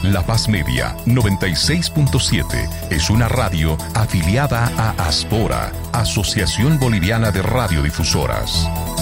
La Paz Media 96.7 es una radio afiliada a Aspora, Asociación Boliviana de Radiodifusoras.